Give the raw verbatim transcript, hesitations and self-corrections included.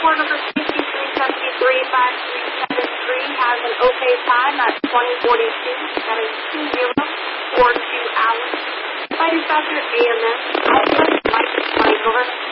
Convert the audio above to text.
Report number three two three seven three five three seven three has an okay time at twenty forty-two. That is two zero four two hours. By dispatcher A M S, Alpha, Mike, Mike, over.